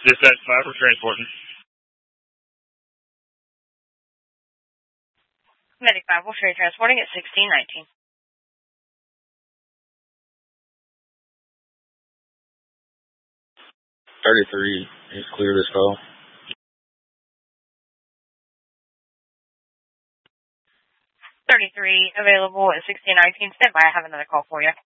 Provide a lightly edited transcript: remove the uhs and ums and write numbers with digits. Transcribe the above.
Dispatch 5, we're transporting. Medic 5, we'll show you transporting at 1619. 33 is clear this call. 33 available at 1619. Stand by, I have another call for you.